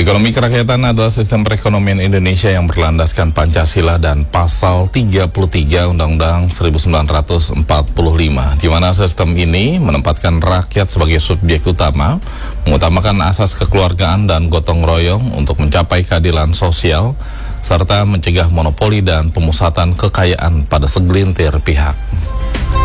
Ekonomi kerakyatan adalah sistem perekonomian Indonesia yang berlandaskan Pancasila dan Pasal 33 Undang-Undang 1945, di mana sistem ini menempatkan rakyat sebagai subjek utama, mengutamakan asas kekeluargaan dan gotong royong untuk mencapai keadilan sosial, serta mencegah monopoli dan pemusatan kekayaan pada segelintir pihak.